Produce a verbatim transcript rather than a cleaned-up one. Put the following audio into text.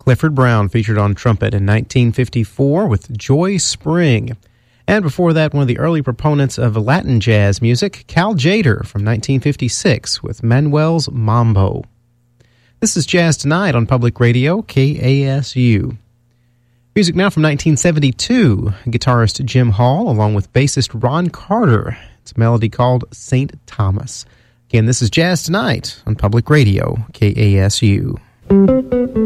Clifford Brown featured on trumpet in nineteen fifty-four with Joy Spring. And before that, one of the early proponents of Latin jazz music, Cal Tjader from nineteen fifty-six with Manuel's Mambo. This is Jazz Tonight on Public Radio, K A S U. Music now from nineteen seventy-two, guitarist Jim Hall along with bassist Ron Carter. It's a melody called Saint Thomas. Again, this is Jazz Tonight on Public Radio, K A S U.